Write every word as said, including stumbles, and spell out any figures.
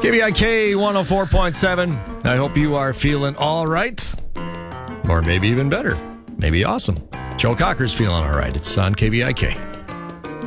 K V I K one oh four point seven. I hope you are feeling all right. Or maybe even better. Maybe awesome. Joe Cocker's feeling all right. It's on K V I K.